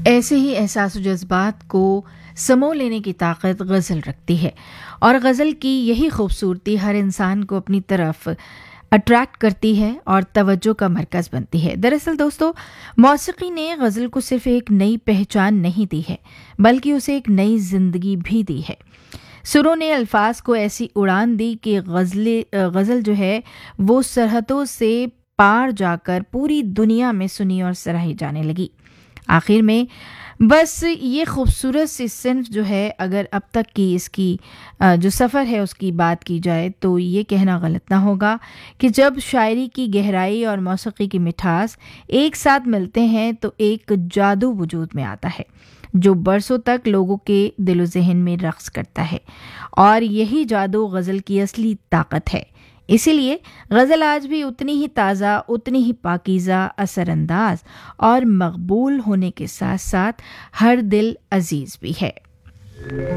ایسے ہی احساس و جذبات کو سمو لینے کی طاقت غزل رکھتی ہے، اور غزل کی یہی خوبصورتی ہر انسان کو اپنی طرف اٹریکٹ کرتی ہے اور توجہ کا مرکز بنتی ہے۔ دراصل دوستو، موسیقی نے غزل کو صرف ایک نئی پہچان نہیں دی ہے، بلکہ اسے ایک نئی زندگی بھی دی ہے۔ سروں نے الفاظ کو ایسی اڑان دی کہ غزل جو ہے وہ سرحدوں سے پار جا کر پوری دنیا میں سنی اور سراہی جانے لگی۔ آخر میں بس یہ خوبصورت سی صنف جو ہے، اگر اب تک کی اس کی جو سفر ہے اس کی بات کی جائے تو یہ کہنا غلط نہ ہوگا کہ جب شاعری کی گہرائی اور موسیقی کی مٹھاس ایک ساتھ ملتے ہیں تو ایک جادو وجود میں آتا ہے جو برسوں تک لوگوں کے دل و ذہن میں رقص کرتا ہے، اور یہی جادو غزل کی اصلی طاقت ہے۔ اسی لیے غزل آج بھی اتنی ہی تازہ، اتنی ہی پاکیزہ، اثر انداز اور مقبول ہونے کے ساتھ ساتھ ہر دل عزیز بھی ہے۔